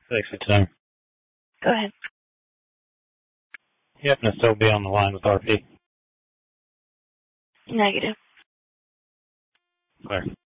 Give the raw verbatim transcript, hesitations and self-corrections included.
Thanks for your time. Go ahead. You happen to still be on the line with R P? Negative. Claire.